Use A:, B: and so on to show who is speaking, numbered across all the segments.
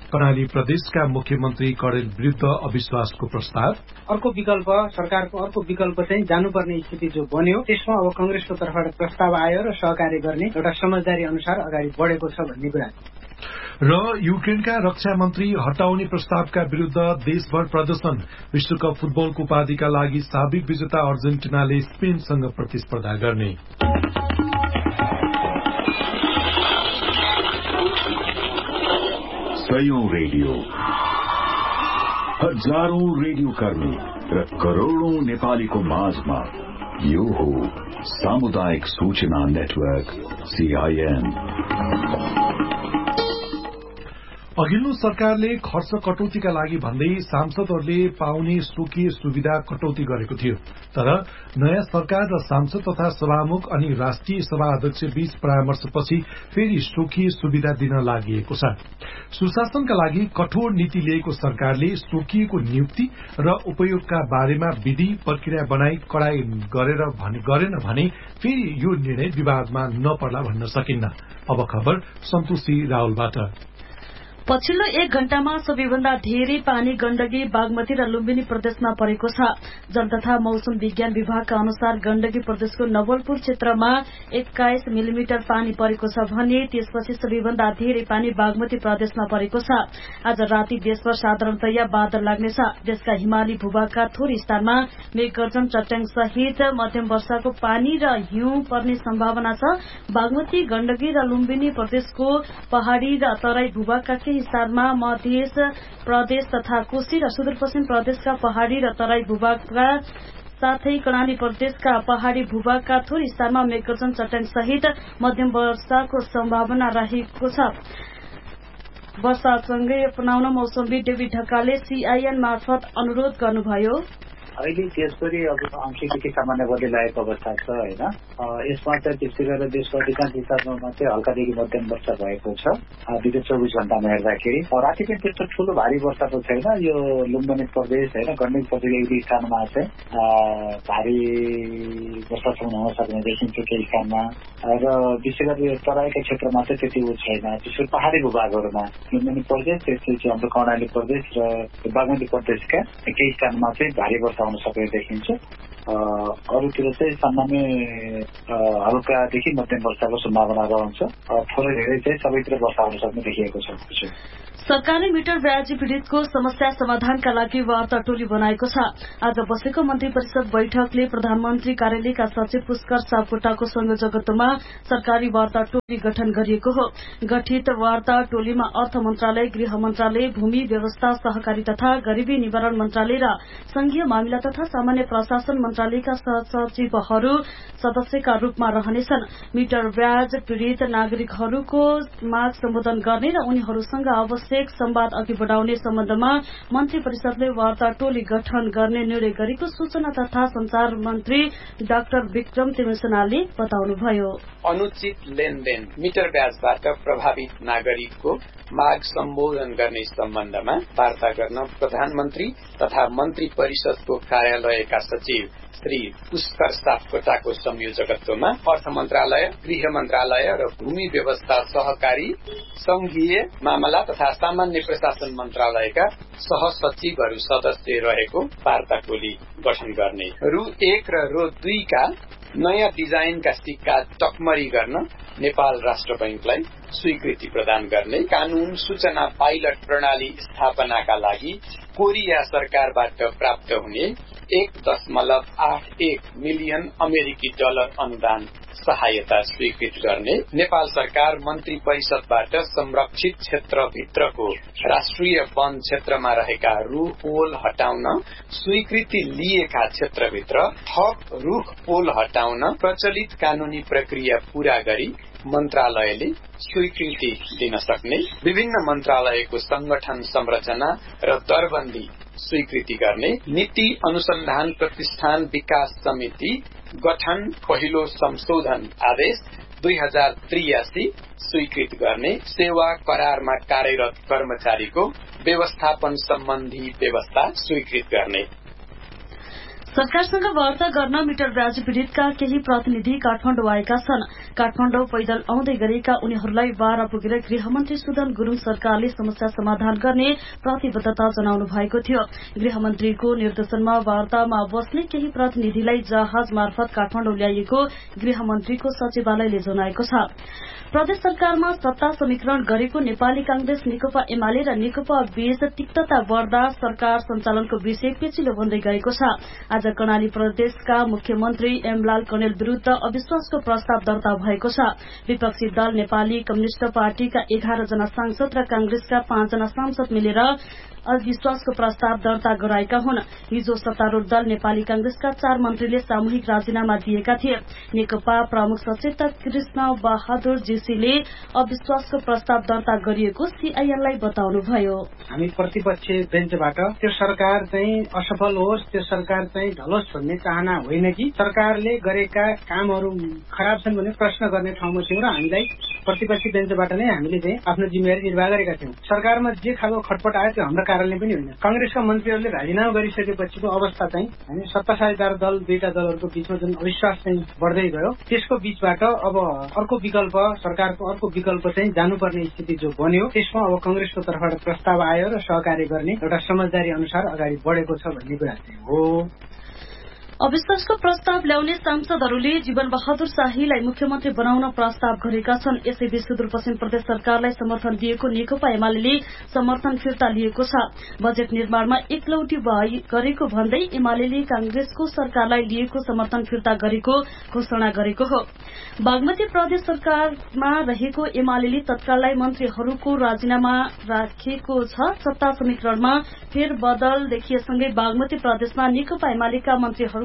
A: कर्णाली प्रदेशका मुख्यमन्त्री कडेल विरुद्ध अविश्वासको प्रस्ताव।
B: अर्को विकल्प सरकारको अर्को विकल्प चाहिँ जानुपर्ने स्थिति जो बन्यो त्यसमा अब कांग्रेसको तर्फबाट प्रस्ताव आयो र सहकार्य गर्ने एउटा समझदारी अनुसार अगाडि बढेको छ भन्ने कुरा।
A: र युक्रेनका रक्षा मन्त्री हटाउने प्रस्तावका विरूद्ध देशभर प्रदर्शन। विश्वकप फुटबलको उपाधिका लागि साबिक विजेता अर्जेन्टिनाले स्पेनसँग प्रतिस्पर्धा गर्ने।
C: सयौं रेडियो, हजारौं रेडियो कर्मी र करोड़ौं नेपालीको माझमा यो हो सामुदायिक सूचना नेटवर्क CIN।
A: अघिल्लो सरकारले खर्च कटौतीका लागि भन्दै सांसदहरूले पाउने स्वकीय सुविधा कटौती गरेको थियो, तर नयाँ सरकार र सांसद तथा सभामुख अनि राष्ट्रिय सभा अध्यक्ष बीच परामर्शपछि फेरि स्वकीय सुविधा दिन लागि छ। सुशासनका लागि कठोर नीति लिएको सरकारले स्वकीयको नियुक्ति र उपयोगका बारेमा विधि प्रक्रिया बनाई कडाई गरेन भने फेरि यो निर्णय विवादमा नपर्ला भन्न सकिन्न। अब खबर सन्तोषी राहुलबाट।
D: पछिल्लो 1 घण्टामा सबैभन्दा धेरै पानी गण्डकी, बागमती र लुम्बिनी प्रदेशमा परेको छ। जल तथा मौसम विज्ञान विभागका अनुसार गण्डकी प्रदेशको नवलपुर क्षेत्रमा 21 मिलिमिटर पानी परेको छ भने त्यसपछि सबैभन्दा धेरै पानी बागमती प्रदेशमा परेको छ। आज राति देशभर साधारणतया बादल लाग्नेछ। देशका हिमाली भूभागका थोरै स्थानमा मेघगर्जन, चट्याङ सहित मध्यम वर्षाको पानी र हिउँ पर्ने सम्भावना छ। बागमती, गण्डकी र लुम्बिनी प्रदेशको पहाड़ी र तराई भूभागका स्थानमा मध्य प्रदेश तथा कोशी र सुदूरपश्चिम प्रदेशका पहाड़ी र तराई भूभागका साथै कर्णाली प्रदेशका पहाड़ी भूभागका थोरै स्थानमा मेघगर्जन, चट्याङ सहित मध्यम वर्षाको सम्भावना रहेको छ। वर्षासँगै अपनाउन मौसमविद डेभिड ढकालले CIN मार्फत अनुरोध गर्नुभयो।
E: अहिले देशभरि अब आंशिक सामान्य बढ्दै लागेको अवस्था छ हैन। यसमा चाहिँ विशेष गरेर देशको अधिकांश हिस्सामा चाहिँ हल्कादेखि मध्यम वर्षा भएको छ। विगत 24 घण्टामा हेर्दाखेरि राति पनि त्यस्तो ठूलो भारी वर्षा त छैन। यो लुम्बिनी प्रदेश हैन, गण्डकी प्रदेश एक दुई स्थानमा चाहिँ भारी वर्षा हुन सक्ने देखिन्छ केही स्थानमा, र विशेष गरी तराईका क्षेत्रमा चाहिँ त्यति छैन। त्यसको पहाड़ी भूभागहरूमा लुम्बिनी प्रदेश, त्यसपछि हाम्रो कर्णाली प्रदेश र बागमती प्रदेशका केही स्थानमा चाहिँ भारी वर्षा हुन सकेको देखिन्छ। अरूतिर चाहिँ सामान्य हल्कादेखि मध्यम वर्षाको सम्भावना रहन्छ। थोरै धेरै चाहिँ सबैतिर वर्षा हुन सक्ने देखिएको छ।
D: सरकारले मिटर ब्याज पीड़ितको समस्या समाधानका लागि वार्ता टोली बनाएको छ। आज बसेको मन्त्री परिषद बैठकले प्रधानमन्त्री कार्यालयका सचिव पुष्कर सापकोटाको संयोजकत्वमा सरकारी वार्ता टोली गठन गरिएको हो। गठित वार्ता टोलीमा अर्थ मन्त्रालय, गृह मन्त्रालय, भूमि व्यवस्था, सहकारी तथा गरीबी निवारण मन्त्रालय र संघीय मामिला तथा सामान्य प्रशासन मन्त्रालयका सचिवहरू सदस्यका रूपमा रहनेछन्। मिटर ब्याज पीड़ित नागरिकहरूको माग सम्बोधन गर्ने र उनीहरूसँग आवश्यक संवाद अघि बढ़ाउने सम्बन्धमा मन्त्री परिषदले वार्ता टोली गठन गर्ने निर्णय गरेको सूचना तथा संचार मन्त्री डाक्टर विक्रम तिमसेनाले बताउनुभयो।
F: अनुचित लेनदेन मिटर ब्याजबाट प्रभावित नागरिकको माग सम्बोधन गर्ने सम्बन्धमा वार्ता गर्न प्रधानमन्त्री तथा मन्त्री परिषदको कार्यालयका सचिव श्री पुष्कर सापकोटाको संयोजकत्वमा अर्थ मन्त्रालय, गृह मन्त्रालय र भूमि व्यवस्था, सहकारी, संघीय मामला तथा सामान्य प्रशासन मन्त्रालयका सहसचिवहरू सदस्य रहेको वार्ता टोली गठन गर्ने। रु 1 र रु 2 का नयाँ डिजाइनका सिक्का टकमरी गर्न नेपाल राष्ट्र बैंकलाई स्वीकृति प्रदान गर्ने, कानून सूचना पाइलट प्रणाली स्थापनाका लागि कोरिया सरकारबाट प्राप्त हुने 1.81 मिलियन अमेरिकी डलर अनुदान सहायता स्वीकृत गर्ने, नेपाल सरकार मन्त्री परिषदबाट संरक्षित क्षेत्रभित्रको राष्ट्रिय वन क्षेत्रमा रहेका रूख पोल हटाउन स्वीकृति लिएका क्षेत्रभित्र थप रूख पोल हटाउन प्रचलित कानूनी प्रक्रिया पूरा गरी मन्त्रालयले स्वीकृति दिन सक्ने, विभिन्न मन्त्रालयको संगठन संरचना र दरबन्दी स्वीकृति गर्ने, नीति अनुसन्धान प्रतिष्ठान विकास समिति गठन पहिलो संशोधन आदेश 2083 स्वीकृत गर्ने, सेवा करारमा कार्यरत कर्मचारीको व्यवस्थापन सम्बन्धी व्यवस्था स्वीकृत गर्ने।
D: सरकारसँग वार्ता गर्न मिटर ब्याज पीड़ितका केही प्रतिनिधि काठमाडौँ आएका छन्। काठमाडौँ पैदल आउँदै गरेका उनीहरूलाई बाह्र पुगेर गृहमन्त्री सुदन गुरूङ सरकारले समस्या समाधान गर्ने प्रतिबद्धता जनाउनु भएको थियो। गृहमन्त्रीको निर्देशनमा वार्तामा बस्ने केही प्रतिनिधिलाई जहाज मार्फत काठमाडौँ ल्याइएको गृहमन्त्रीको सचिवालयले जनाएको छ। प्रदेश सरकारमा सत्ता समीकरण गरेको नेपाली कांग्रेस, नेकपा एमाले र नेकपा बीच तिक्तता बढ्दा सरकार सञ्चालनको विषय पेचिलो बन्दै गएको छ। आज कर्णाली प्रदेशका मुख्यमन्त्री एमलाल कणेल विरूद्ध अविश्वासको प्रस्ताव दर्ता भएको छ। विपक्षी दल नेपाली कम्युनिष्ट पार्टीका 11 जना सांसद र कांग्रेसका 5 जना सांसद मिलेर अविश्वासको प्रस्ताव दर्ता गराएका हुन्। हिजो सत्तारूढ़ दल नेपाली कांग्रेसका 4 मन्त्रीले सामूहिक राजीनामा दिएका थिए। नेकपा प्रमुख सचेतक कृष्ण बहादुर जीसीले अविश्वासको प्रस्ताव दर्ता गरिएको सीआईएनलाई बताउनुभयो।
B: हामी प्रतिपक्षी बेन्चबाट त्यो सरकार चाहिँ असफल होस्, त्यो सरकार चाहिँ ढलोस् भन्ने चाहना होइन कि सरकारले गरेका कामहरू खराब छन् भने प्रश्न गर्ने ठाउँमा छौं र हामीलाई प्रतिपक्षी बेन्चबाट नै हामीले चाहिँ आफ्नो जिम्मेवारी निर्वाह गरेका थियौं। सरकारमा जे खालको खटपट आयो त्यो हाम्रो कारणले पनि होइन। कांग्रेसका मन्त्रीहरूले राजीनामा गरिसकेपछिको अवस्था चाहिँ हामी सत्ताधारी दल दुईटा दलहरूको बीचमा जुन अविश्वास चाहिँ बढ्दै गयो त्यसको बीचबाट अब अर्को विकल्प, सरकारको अर्को विकल्प चाहिँ जानुपर्ने स्थिति जो बन्यो त्यसमा अब कांग्रेसको तर्फबाट प्रस्ताव आयो र सहकार्य गर्ने एउटा समझदारी अनुसार अगाडि बढेको छ भन्ने कुरा चाहिँ हो।
D: अविश्वासको प्रस्ताव ल्याउने सांसदहरूले जीवन बहादुर शाहीलाई मुख्यमन्त्री बनाउन प्रस्ताव गरेका छन्। यसैबीच सुदूरपश्चिम प्रदेश सरकारलाई समर्थन दिएको नेकपा एमाले समर्थन फिर्ता लिएको छ। बजेट निर्माणमा एकलौटी गरेको भन्दै एमाले कांग्रेसको सरकारलाई लिएको समर्थन फिर्ता गरेको घोषणा गरेको हो। बागमती प्रदेश सरकारमा रहेको एमाले तत्काललाई मन्त्रीहरूको राजीनामा राखेको छ। सत्ता समीकरणमा फेरबदल देखिएसँगै बागमती प्रदेशमा नेकपा एमालेका मन्त्रीहरू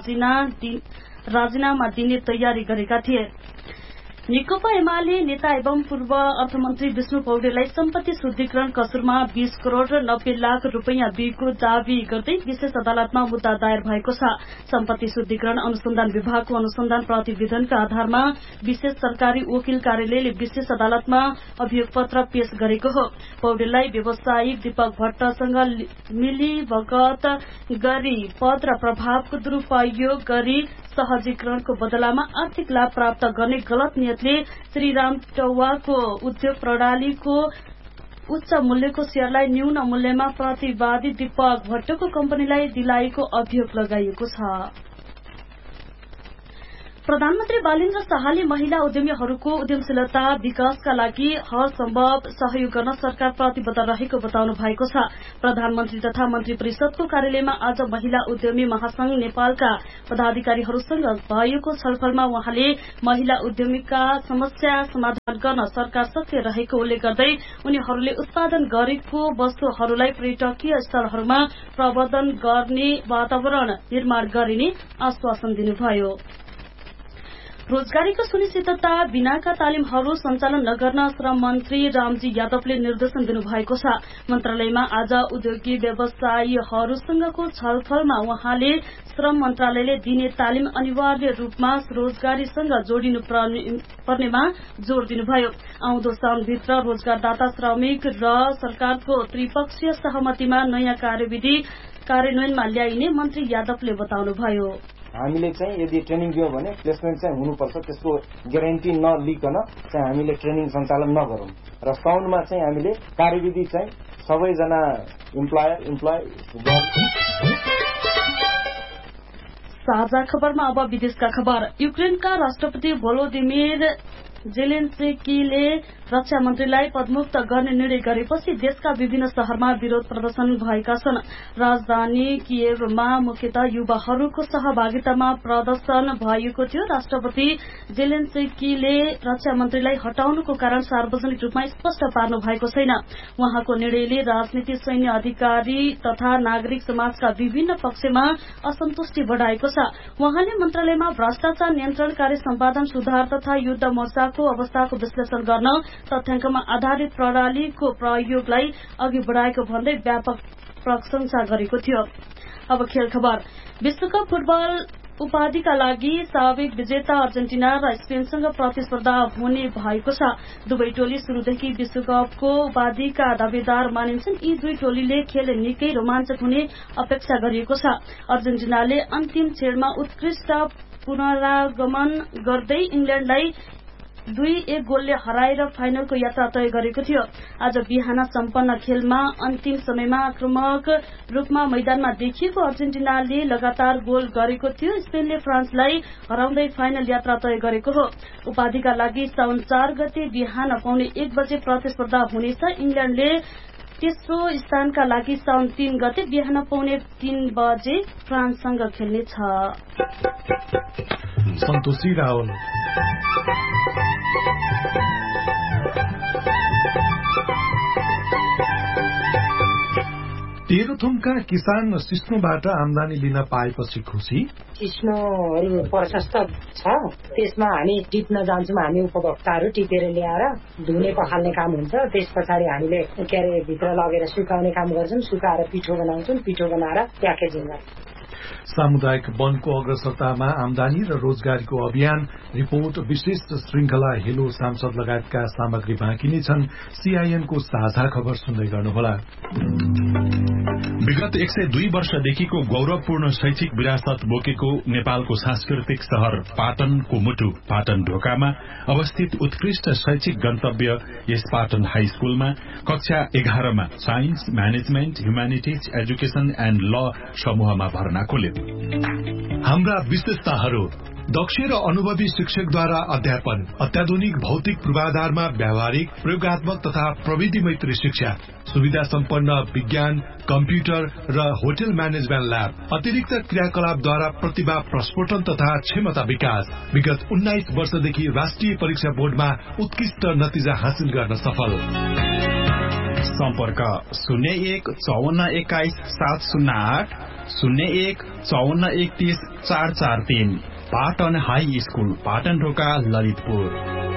D: राजीनामा दिने तयारी गरेका थिए। नेकपा एमाले नेता एवं पूर्व अर्थमन्त्री विष्णु पौडेललाई सम्पत्ति शुद्धिकरण कसुरमा 20 करोड़ 90 लाख रूपियाँ दिएको दावी गर्दै विशेष अदालतमा मुद्दा दायर भएको छ। सम्पत्ति शुद्धिकरण अनुसन्धान विभागको अनुसन्धान प्रतिवेदनका आधारमा विशेष सरकारी वकिल कार्यालयले विशेष अदालतमा अभियोग पत्र पेश गरेको हो। पौडेललाई व्यवसायिक दीपक भट्टसँग मिलीभगत गरी पद र प्रभावको दुरूपयोग गरी सहजीकरणको बदलामा आर्थिक लाभ प्राप्त गर्ने गलत नियतले श्रीराम टौवाको उद्योग प्रणालीको उच्च मूल्यको शेयरलाई न्यून मूल्यमा प्रतिवादी दीपक भट्टको कम्पनीलाई दिलाएको अभियोग लगाइएको छ। प्रधानमन्त्री बालेन्द्र शाहले महिला उद्यमीहरूको उद्यमशीलता विकासका लागि हर सम्भव सहयोग गर्न सरकार प्रतिबद्ध रहेको बताउनु भएको छ। प्रधानमन्त्री तथा मन्त्री परिषदको कार्यालयमा आज महिला उद्यमी महासंघ नेपालका पदाधिकारीहरूसँग भएको छलफलमा उहाँले महिला उद्यमीका समस्या समाधान गर्न सरकार सक्रिय रहेको उल्लेख गर्दै उनीहरूले उत्पादन गरेको वस्तुहरूलाई पर्यटकीय स्थलहरूमा प्रवर्धन गर्ने वातावरण निर्माण गरिने आश्वासन दिनुभयो। रोजगारीको सुनिश्चितता बिनाका तालिमहरू सञ्चालन नगर्न श्रम मन्त्री रामजी यादवले निर्देशन दिनुभएको छ। मन्त्रालयमा आज उद्योगी व्यवसायीहरूसँगको छलफलमा उहाँले श्रम मन्त्रालयले दिने तालिम अनिवार्य रूपमा रोजगारीसँग जोडिनु पर्नेमा जोड़ दिनुभयो। आउँदो साउनभित्र रोजगारदाता, श्रमिक र सरकारको त्रिपक्षीय सहमतिमा नयाँ कार्यविधि कार्यान्वयनमा ल्याइने मन्त्री यादवले बताउनुभयो।
G: हामीले चाहिँ यदि ट्रेनिङ दियो भने प्लेसमेन्ट चाहिँ हुनुपर्छ, त्यसको ग्यारेन्टी नलिकन चाहिँ हामीले ट्रेनिङ सञ्चालन नगरौं र साउन्डमा चाहिँ हामीले कार्यविधि चाहिँ सबैजना इम्प्लोय
D: साझा खबरमा अब विदेशका खबर। युक्रेनका राष्ट्रपति भोलोदिमिर जेलेन्स्कीले रक्षा मन्त्रीलाई पदमुक्त गर्ने निर्णय गरेपछि देशका विभिन्न शहरमा विरोध प्रदर्शन भएका छन्। राजधानी कियेभमा मुख्यतः युवाहरूको सहभागितामा प्रदर्शन भएको थियो। राष्ट्रपति जेलेन्स्कीले रक्षा मन्त्रीलाई हटाउनुको कारण सार्वजनिक रूपमा स्पष्ट पार्नु भएको छैन। उहाँको निर्णयले राजनीति, सैन्य अधिकारी तथा नागरिक समाजका विभिन्न पक्षमा असन्तुष्टि बढाएको छ। उहाँले मन्त्रालयमा भ्रष्टाचार नियन्त्रण, कार्य सम्पादन, सुधार तथा युद्ध मोर्चाको अवस्थाको विश्लेषण गर्न तथ्याङ्कमा आधारित प्रणालीको प्रयोगलाई अघि बढ़ाएको भन्दै व्यापक प्रशंसा गरेको थियो। अब खेल खबर। विश्वकप फुटबल उपाधिका लागि साबिक विजेता अर्जेन्टिना र स्पेनसँग प्रतिस्पर्धा हुने भएको छ। दुवै टोली शुरूदेखि विश्वकपको उपाधिका दावेदार मानिन्छन्। यी दुई टोलीले खेल निकै रोमाञ्चक हुने अपेक्षा गरिएको छ। अर्जेन्टिनाले अन्तिम छेडमा उत्कृष्ट पुनरागमन गर्दै इङ्ल्याण्डलाई 2-1 गोलले हराएर फाइनलको यात्रा तय गरेको थियो। आज बिहान सम्पन्न खेलमा अन्तिम समयमा आक्रामक रूपमा मैदानमा देखिएको अर्जेन्टिनाले लगातार गोल गरेको थियो। स्पेनले फ्रान्सलाई हराउँदै फाइनल यात्रा तय गरेको हो। उपाधिका लागि साउन 4 गते बिहान 1:15 बजे प्रतिस्पर्धा हुनेछ। इङ्ल्याण्डले तेस्रो स्थानका लागि साउन 3 गते बिहान 2:15 बजे फ्रान्ससँग खेल्नेछ।
A: सन्तोषी रावल। तेह्रथुमका किसान सिस्नोबाट आमदानी लिन पाएपछि खुसी।
H: सिस्नोहरू प्रशस्त छ, त्यसमा हामी टिप्न जान्छौँ। हामी उपभोक्ताहरू टिपेर ल्याएर धुने पखाल्ने काम हुन्छ। त्यस पछाडि हामीले भित्र लगेर सुकाउने काम गर्छौँ। सुकाएर पिठो बनाउँछौँ। पिठो बनाएर प्याकेजिङ गर्छौँ।
A: सामुदायिक वनको अग्रसरतामा आमदानी र रोजगारीको अभियान रिपोर्ट विशेष श्रृंखला हेलो सांसद लगायतका सामग्री बाँकी नै छन्। सीआईएनको साझा खबर सुन्दै गर्नुहोला।
I: विगत 102 वर्षदेखिको गौरवपूर्ण शैक्षिक विरासत बोकेको नेपालको सांस्कृतिक शहर पाटनको मुटु पाटन ढोकामा अवस्थित उत्कृष्ट शैक्षिक गन्तव्य यस पाटन हाई स्कूलमा कक्षा 11 मा science, management, humanities, education and ल समूहमा भर्ना खोल्यो।
A: हाम्रा विशेषताहरू: दक्ष र अनुभवी शिक्षकद्वारा अध्यापन, अत्याधुनिक भौतिक पूर्वाधारमा व्यावहारिक, प्रयोगात्मक तथा प्रविधि मैत्री शिक्षा, सुविधा सम्पन्न विज्ञान, कम्प्युटर र होटल म्यानेजमेन्ट ल्याब, अतिरिक्त क्रियाकलापद्वारा प्रतिभा प्रस्फोटन तथा क्षमता विकास। विगत 19 वर्षदेखि राष्ट्रिय परीक्षा बोर्डमा उत्कृष्ट नतिजा हासिल गर्न सफल।
I: सम्पर्क 015421 708 015431 पाटन हाई स्कूल, पाटन ढोका, ललितपुर।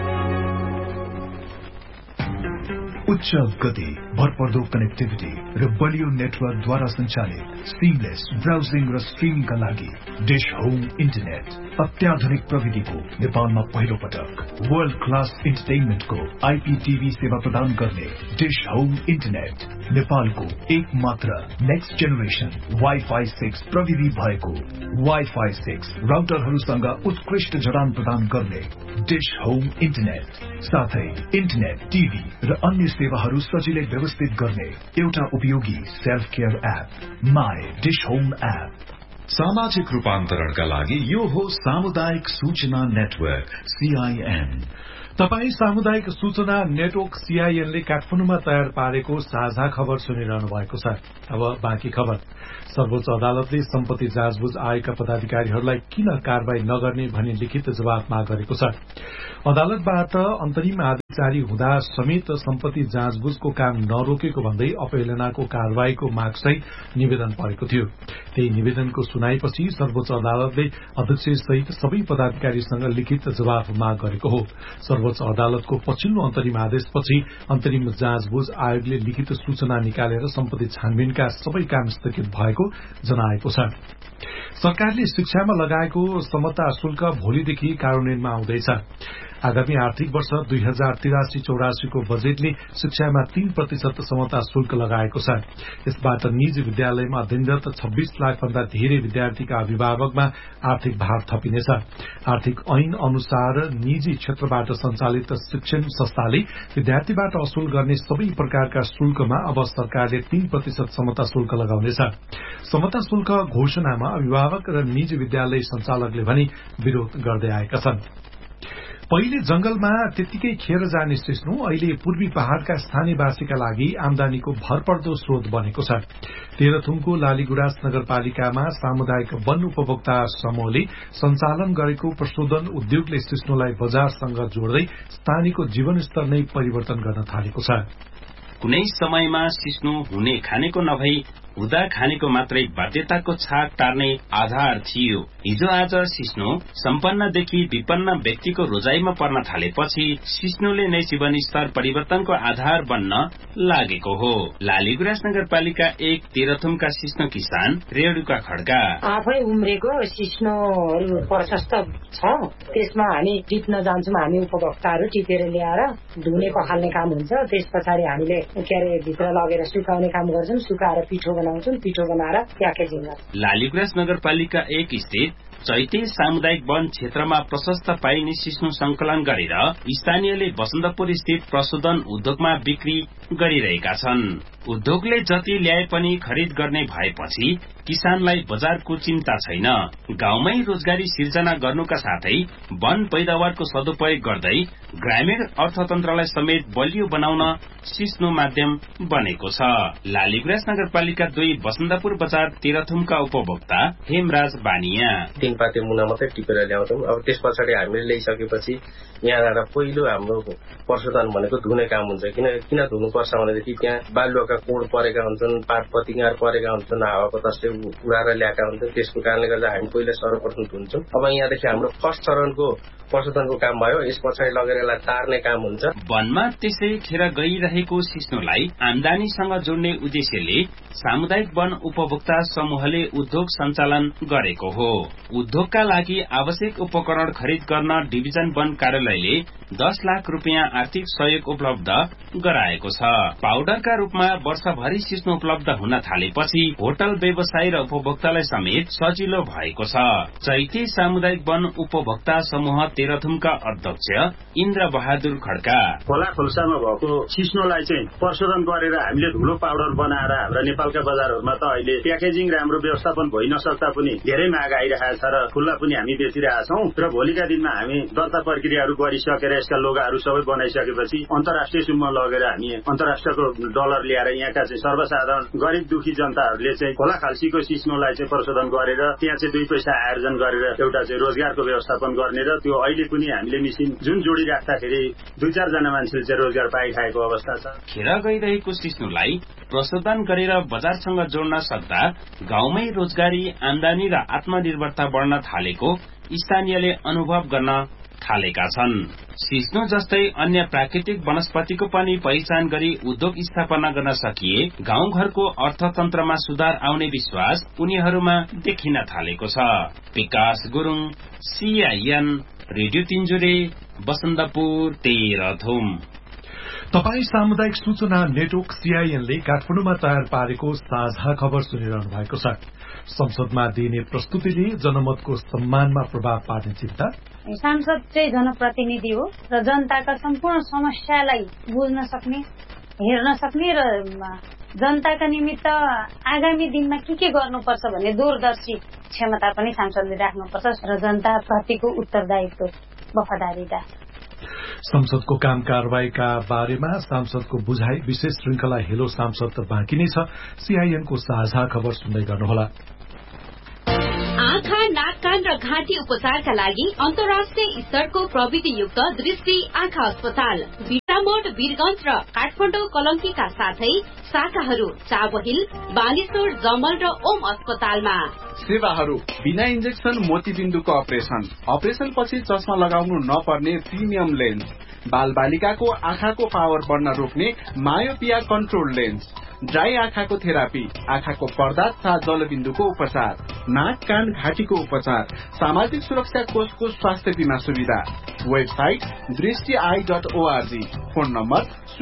C: उच्च गति, भरपर्दो कनेक्टिभिटी र बलियो नेटवर्कद्वारा सञ्चालित सीमलेस ब्राउजिङ र स्ट्रिमिङका लागि डिश होम इन्टरनेट। अत्याधुनिक प्रविधिको नेपालमा पहिलो पटक वर्ल्ड क्लास इन्टरटेनमेन्टको आईपीटीभी सेवा प्रदान गर्ने डिश होम इन्टरनेट। नेपालको एक मात्र नेक्स्ट जेनेरेसन वाइफाई 6 प्रविधि भएको वाइफाई 6 राउटरहरूसँग उत्कृष्ट जडान प्रदान गर्ने डिश होम इन्टरनेट। साथै इन्टरनेट, टिभी र अन्य सेवाहरू सजिलै व्यवस्थित गर्ने एउटा उपयोगी self care app my dish home app. सामाजिक रूपान्तरणका लागि यो हो सामुदायिक सूचना नेटवर्क सीआईएन।
A: तपाई सामुदायिक सूचना नेटवर्क सीआईएन ले काठमाडौँमा तयार पारेको साझा खबर सुनिरहनु भएको छ। अब बाँकी खबर। सर्वोच्च अदालतले सम्पत्ति जाँचबुझ आयोगका पदाधिकारीहरूलाई किन कारवाही नगर्ने भनी लिखित जवाब माग गरेको छ। अदालतबाट अन्तरिम आदेश जारी हुँदा समेत सम्पत्ति जाँचबुझको काम नरोकेको भन्दै अपहेलनाको कारवाहीको मागसहित निवेदन परेको थियो। त्यही निवेदनको सुनाइपछि सर्वोच्च अदालतले अध्यक्ष सहित सबै पदाधिकारीसँग लिखित जवाब माग गरेको हो। सर्वोच्च अदालतको पछिल्लो अन्तरिम आदेशपछि अन्तरिम जाँचबुझ आयोगले लिखित सूचना निकालेर सम्पत्ति छानबिनका सबै काम स्थगित भएको जनाएको छ। सरकारले शिक्षामा लगाएको समता शुल्क भोलिदेखि कार्यान्वयनमा आउँदैछ। आगामी आर्थिक वर्ष 2083-84 को बजेटले शिक्षामा 3% समता शुल्क लगाएको छ। यसबाट निजी विद्यालयमा अध्ययनरत 26 लाख भन्दा धेरै विद्यार्थीका अभिभावकमा आर्थिक भार थपिनेछ। आर्थिक ऐन अनुसार निजी क्षेत्रबाट सञ्चालित शिक्षण संस्थाले विद्यार्थीबाट असुल गर्ने सबै प्रकारका शुल्कमा अब सरकारले 3% समता शुल्क लगाउनेछ। समता शुल्क घोषणामा अभिभावक र निजी विद्यालय सञ्चालकले भने विरोध गर्दै आएका छन्। पहिले जंगलमा त्यतिकै खेर जाने सिस्नो अहिले पूर्वी पहाड़का स्थानीयवासीका लागि आमदानीको भरपर्दो स्रोत बनेको छ। तेह्रथुमको लालीगुराँस नगरपालिकामा सामुदायिक वन उपभोक्ता समूहले सञ्चालन गरेको प्रशोधन उद्योगले सिस्नोलाई बजारसँग जोड्दै स्थानीयको जीवनस्तर नै परिवर्तन गर्न थालेको छ।
J: कुनै समयमा सिस्नो हुने खानेको नभई हुँदा खानेको मात्रै बाध्यताको छाक टार्ने आधार थियो। हिजो आज सिस्नो सम्पन्नदेखि विपन्न व्यक्तिको रोजाइमा पर्न थालेपछि सिस्नोले नै जीवन स्तर परिवर्तनको आधार बन्न लागेको हो। लालीगुराँस नगरपालिका 1 तेह्रथुमका सिस्नो किसान रेणुका खड्का
H: आफै उम्रेको सिस्नोहरू प्रशस्त छ। त्यसमा हामी टिप्न जान्छौँ, हामी उपभोक्ताहरू टिपेर ल्याएर धुने पखाल्ने काम हुन्छ। त्यस पछाडि हामीले भित्र लगेर सुकाउने काम गर्छौँ, सुकाएर पिठो बनाउँछौँ, पिठो बनाएर प्याकेजिङ गर्छौँ।
J: लालीगुराँस नगरपालिका 1 स्थित चैते सामुदायिक वन क्षेत्रमा प्रशस्त पाइने सिस्नो संकलन गरेर स्थानीयले बसन्तपुर स्थित प्रशोधन उद्योगमा बिक्री गरिरहेका छन्। उद्योगले जति ल्याए पनि खरिद गर्ने भएपछि किसानलाई बजारको चिन्ता छैन। गाउँमै रोजगारी सिर्जना गर्नुका साथै वन पैदावारको सदुपयोग गर्दै ग्रामीण अर्थतन्त्रलाई समेत बलियो बनाउन सिस्नो माध्यम बनेको छ। लालीगुराँस नगरपालिका 2 बसन्तपुर बजार तेह्रथुमका उपभोक्ता हेमराज बानिया
K: 3 पाते मुना मात्रै टिपेर ल्याउँछौँ। अब त्यस पछाडि हामीले ल्याइसकेपछि यहाँ आएर पहिलो हाम्रो प्रशोधन भनेको धुने काम हुन्छ। किन धुनुपर्छ भनेदेखि त्यहाँ बालुवाका कोड परेका हुन्छन्, पात पतिङ्गार परेका हुन्छन्, हावा बतासले उडाएर ल्याएका हुन्छन्। त्यसको कारणले गर्दा हामी पहिला सर्वप्रथम धुन्छौँ। अब यहाँदेखि हाम्रो फर्स्ट चरणको प्रशोधनको काम भयो। यस पछाडि लगेर यसलाई तार्ने काम हुन्छ।
J: वनमा त्यसै खेर गइरहेको सिस्नोलाई आमदानीसँग जोड्ने उद्देश्यले सामुदायिक वन उपभोक्ता समूहले उद्योग सञ्चालन गरेको हो। उद्योगका लागि आवश्यक उपकरण खरिद गर्न डिभिजन वन कार्यालयले 10 लाख रुपियाँ आर्थिक सहयोग उपलब्ध गराएको छ। पाउडरका रूपमा वर्षभरि सिस्नो उपलब्ध हुन थालेपछि होटल व्यवसायी र उपभोक्तालाई समेत सजिलो भएको छ। चैते सामुदायिक वन उपभोक्ता समूह तेह्रथुमका अध्यक्ष इन्द्र बहादुर खड्का
L: खोला खोल्सामा भएको सिस्नोलाई चाहिँ प्रशोधन गरेर हामीले धुलो पाउडर बनाएर हाम्रा नेपालका बजारहरूमा त अहिले प्याकेजिङ राम्रो व्यवस्थापन भइ नसक्दा पनि धेरै माग आइरहेको छ र खुल्ला पनि हामी बेचिरहेका छौँ। र भोलिका दिनमा हामी दर्ता प्रक्रियाहरू गरिसकेर यसका लोगाहरू सबै बनाइसकेपछि अन्तर्राष्ट्रिय सुममा लगेर हामी अन्तर्राष्ट्रियको डलर ल्याएर यहाँका चाहिँ सर्वसाधारण गरिब दुखी जनताहरूले चाहिँ खोला खाल्सीको सिस्नोलाई चाहिँ प्रशोधन गरेर त्यहाँ चाहिँ 2 पैसा आर्जन गरेर एउटा चाहिँ रोजगारको व्यवस्थापन गर्ने र त्यो अहिले पनि हामीले मिसिन जुन जोडिराख्दाखेरि 2-4 जना मान्छेले चाहिँ रोजगार पाइरहेको अवस्था छ।
J: खेर गइरहेको सिस्नोलाई प्रशोधन गरेर बजारसँग जोड्न सक्दा गाउँमै रोजगारी, आमदानी र आत्मनिर्भरता बढ्न थालेको स्थानीयले अनुभव गर्न थालेका छन्। सिस्नो जस्तै अन्य प्राकृतिक वनस्पतिको पनि पहिचान गरी उद्योग स्थापना गर्न सकिए गाउँघरको अर्थतन्त्रमा सुधार आउने विश्वास उनीहरूमा देखिन थालेको छ। विकास गुरुङ, CIN, रेडियो तिनजुरे, बसन्तपुर तेह्रथुम।
A: तपाई सामुदायिक सूचना नेटवर्क CIN ले काठमाडौँमा तयार पारेको साझा खबर सुनिरहनु भएको छ। संसदमा दिइने प्रस्तुतिले जनमतको सम्मानमा प्रभाव पार्ने चिन्ता।
M: सांसद चाहिँ जनप्रतिनिधि हो र जनताका सम्पूर्ण समस्यालाई बुझ्न सक्ने, हेर्न सक्ने र जनताका निमित्त आगामी दिनमा के गर्नुपर्छ भन्ने दूरदर्शी क्षमता पनि सांसदले राख्नुपर्छ र जनता प्रतिको उत्तरदायित्व, वफादारीता।
A: संसदको काम कारवाहीका बारेमा सांसदको बुझाइ विशेष श्रृंखला हेलो सांसद बाँकी नै छ। CIN को साझा खबर सुन्दै गर्नुहोला।
N: आँखा, नाक, कान र घाँटी उपचारका लागि अन्तर्राष्ट्रिय स्तरको प्रविधियुक्त दृष्टि आँखा अस्पताल बिटामोड, वीरगंज र काठमाडौँ कलंकीका साथै शाखाहरू चाबहिल, बालेश्वर, जमल र ओम अस्पतालमा।
O: सेवाहरू बिना इन्जेक्सन मोतीबिन्दुको अपरेशन पछि चस्मा लगाउनु नपर्ने प्रिमियम लेन्स, बाल बालिकाको आँखाको पावर बढ्न रोक्ने मायोपिया कन्ट्रोल लेन्स, ड्राई आँखाको थेरापी, आँखाको पर्दा तथा जलबिन्दुको उपचार, नाक, कान, घाँटीको उपचार, सामाजिक सुरक्षा कोषको स्वास्थ्य बीमा सुविधा। वेबसाइट दृष्टि.org। Phone number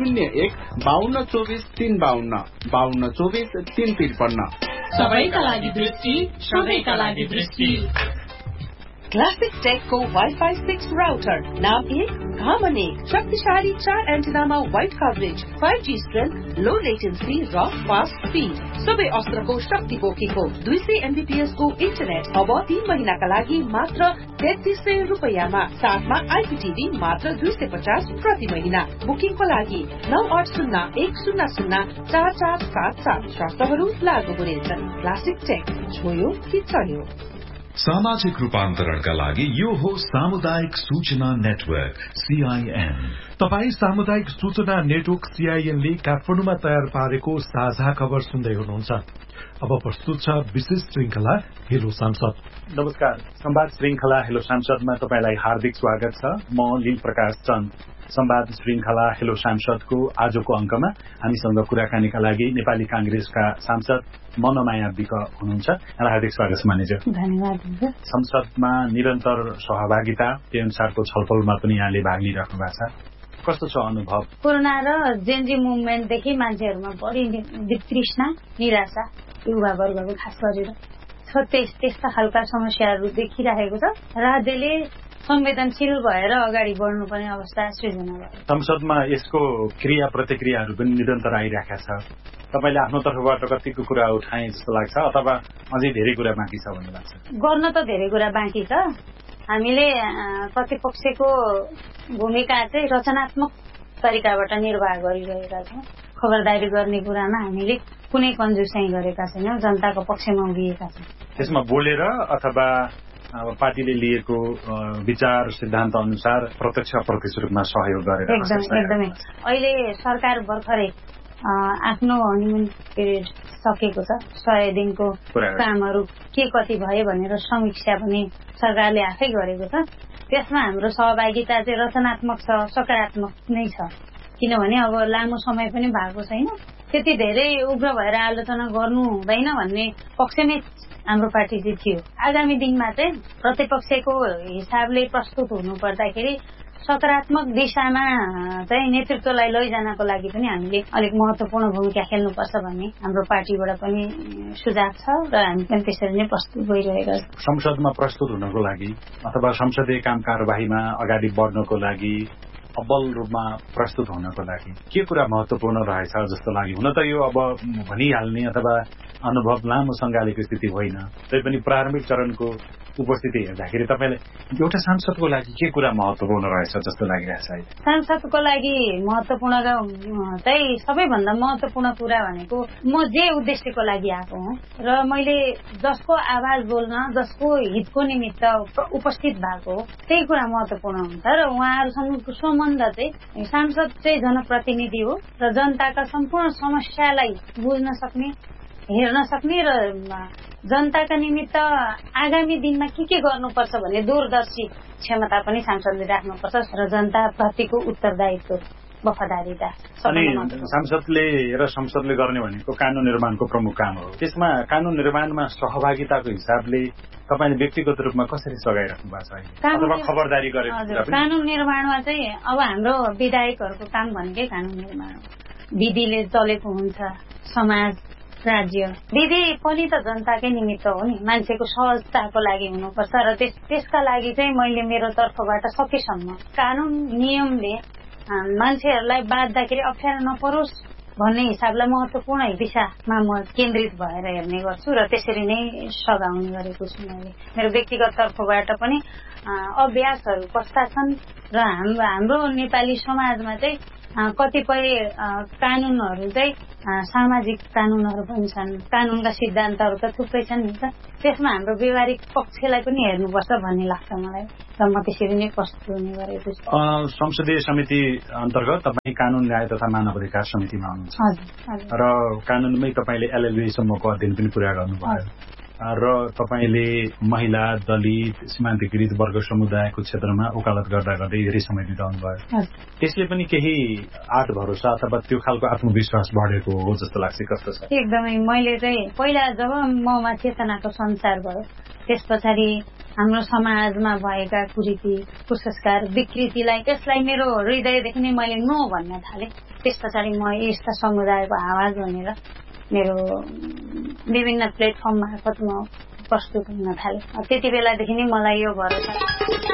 O: 01-5224-352, 5224-353।
N: सबैका लागि दृष्टि, सबैका लागि दृष्टि।
P: क्लासिक टेकको वाइफाई 6 राउटर, नाम 1, घामन 1, शक्तिशाली 4 एन्टिनामा वाइड कभरेज, 5G स्ट्रेन्थ, लो लेटेन्सी र फास्ट स्पिड, सबै अस्त्रको शक्ति बोकेको 200 Mbps को इन्टरनेट अब 3 महिनाका लागि मात्र 3300 रुपैयाँमा, साथमा IPTV मात्र 250 प्रति महिना। बुकिङको लागि 9801004477 शर्तहरू लागू हुनेछन्। क्लासिक टेक, छोयो कि चल्यो।
C: सामाजिक रूपान्तरणका लागि यो हो सामुदायिक सूचना नेटवर्क CIN।
A: तपाई सामुदायिक सूचना नेटवर्क CIN ले काठमाडौँमा तयार पारेको साझा खबर सुन्दै हुनुहुन्छ। अब प्रस्तुत छ विशेष श्रृंखला हेलो सांसद।
Q: नमस्कार, संवाद श्रृंखला हेलो सांसदमा तपाईलाई हार्दिक स्वागत छ। म लील प्रकाश चन्द। संवाद श्रृंखला हेलो सांसदको आजको अंकमा हामीसँग कुराकानीका लागि नेपाली कांग्रेसका सांसद मनमाया विक हुनुहुन्छ। हार्दिक स्वागत छ मानिज्यू।
M: धन्यवाद।
Q: संसदमा निरन्तर सहभागिता, त्यही अनुसारको छलफलमा पनि यहाँले भाग लिइराख्नु भएको छ। कस्तो छ अनुभव?
M: कोरोना र जेनजी मुभमेन्टदेखि मान्छेहरूमा बढी वितृष्णा, निराशा, युवा वर्गको खास गरेर त्यस्ता खालका समस्याहरू देखिरहेको छ। राज्यले संवेदनशील भएर अगाडि बढ्नुपर्ने अवस्था सृजना भयो।
Q: संसदमा यसको क्रिया प्रतिक्रियाहरू पनि निरन्तर आइरहेका छ। तपाईले आफ्नो तर्फबाट कतिको कुरा उठाए जस्तो लाग्छ अथवा अझै धेरै कुरा बाँकी छ भन्ने लाग्छ?
M: गर्न त धेरै कुरा बाँकी छ। हामीले प्रतिपक्षको भूमिका चाहिँ रचनात्मक तरिकाबाट निर्वाह गरिरहेका छौँ। खबरदारी गर्ने कुरामा हामीले कुनै कन्जुसाइ गरेका छैनौँ, जनताको पक्षमा उभिएका छौँ।
Q: त्यसमा बोलेर अथवा पार्टीले लिएको विचार सिद्धान्त अनुसार प्रत्यक्ष अप्रत्यक्ष रूपमा सहयोग गरेर
M: एकदमै अहिले सरकार भर्खरै आफ्नो हनिमुन पिरियड सकेको छ। 100 दिनको कामहरू के कति भयो भनेर समीक्षा पनि सरकारले आफै गरेको छ। त्यसमा हाम्रो सहभागिता चाहिँ रचनात्मक छ, सकारात्मक नै छ। किनभने अब लामो समय पनि भएको छैन, त्यति धेरै उग्र भएर आलोचना गर्नु हुँदैन भन्ने पक्षमै हाम्रो पार्टी चाहिँ थियो। आगामी दिनमा चाहिँ प्रतिपक्षको हिसाबले प्रस्तुत हुनु पर्दाखेरि सकारात्मक दिशामा चाहिँ नेतृत्वलाई लैजानको लागि पनि हामीले अलिक महत्वपूर्ण भूमिका खेल्नुपर्छ भन्ने हाम्रो पार्टीबाट पनि सुझाव छ र हामी पनि त्यसरी नै प्रस्तुत भइरहेका छौँ।
Q: संसदमा प्रस्तुत हुनको लागि अथवा संसदीय काम कारबाहीमा अगाडि बढ्नको लागि अब्बल रूपमा प्रस्तुत हुनको लागि के कुरा महत्वपूर्ण रहेछ जस्तो लाग्यो? हुन त यो अब भनिहाल्ने अथवा अनुभव लामो सङ्गालेको स्थिति होइन, तैपनि प्रारम्भिक चरणको उपस्थिति हेर्दाखेरि तपाईँले एउटा सांसदको लागि के कुरा महत्वपूर्ण रहेछ जस्तो लागिरहेछ?
M: सांसदको लागि महत्वपूर्ण चाहिँ सबैभन्दा महत्वपूर्ण कुरा भनेको म जे उद्देश्यको लागि आएको हुँ र मैले जसको आवाज बोल्न, जसको हितको निमित्त उपस्थित भएको हो, त्यही कुरा महत्वपूर्ण हुन्छ र उहाँहरूसँगको सम्बन्ध चाहिँ सांसद चाहिँ जनप्रतिनिधि हो र जनताका सम्पूर्ण समस्यालाई बुझ्न सक्ने, हेर्न सक्ने र जनताका निमित्त आगामी दिनमा के गर्नुपर्छ भन्ने दूरदर्शी क्षमता पनि सांसदले राख्नुपर्छ र जनता प्रतिको उत्तरदायित्व, वफादारीता।
Q: अनि सांसदले र संसदले गर्ने भनेको कानून निर्माणको प्रमुख काम हो। त्यसमा कानून निर्माणमा सहभागिताको हिसाबले तपाईले व्यक्तिगत रूपमा कसरी सघाइराख्नु भएको छ अथवा खबरदारी गरेको?
M: कानून निर्माणमा चाहिँ अब हाम्रो विधायकहरूको काम भनेकै कानून निर्माण हो। विधिले चलेको हुन्छ, समाज, राज्य। विधि पनि त जनताकै निमित्त हो नि, मान्छेको सहजताको लागि हुनुपर्छ र त्यसका लागि चाहिँ मैले मेरो तर्फबाट सकेसम्म कानून नियमले मान्छेहरूलाई बाँध्दाखेरि अप्ठ्यारो नपरोस् भन्ने हिसाबलाई महत्वपूर्ण दिशामा म केन्द्रित भएर हेर्ने गर्छु र त्यसरी नै सघाउने गरेको छु। मैले मेरो व्यक्तिगत तर्फबाट पनि अभ्यासहरू कस्ता छन् र हाम्रो नेपाली समाजमा चाहिँ कतिपय कानूनहरू चाहिँ सामाजिक कानूनहरू पनि छन्, कानूनका सिद्धान्तहरू त थुप्रै छन् नि त, त्यसमा हाम्रो व्यवहारिक पक्षलाई पनि हेर्नुपर्छ भन्ने लाग्छ मलाई र म त्यसरी नै प्रस्तुत हुने गरेको छु।
Q: संसदीय समिति अन्तर्गत तपाईँ कानून न्याय तथा मानव अधिकार समितिमा हुनुहुन्छ र कानूनमै तपाईँले LLB सम्मको अध्ययन पनि पुरा गर्नुभयो र तपाईँले महिला, दलित, सीमान्तकृत वर्ग समुदायको क्षेत्रमा वकालत गर्दा गर्दै धेरै समय बिताउनु भयो। त्यसले पनि केही आत्म भरोसा अथवा त्यो खालको आत्मविश्वास बढेको हो जस्तो लाग्छ? कस्तो छ?
M: एकदमै। मैले चाहिँ पहिला जब ममा चेतनाको संसार भयो, त्यस पछाडि हाम्रो समाजमा भएका कुरीति, कुसंस्कार, विकृतिलाई त्यसलाई मेरो हृदयदेखि नै मैले नो भन्न थालेँ। त्यस पछाडि म यस्ता समुदायको आवाज भनेर मेरो विभिन्न प्लेटफर्म मार्फत म प्रस्तुत हुन थालेँ। त्यति बेलादेखि नै मलाई यो भरोसा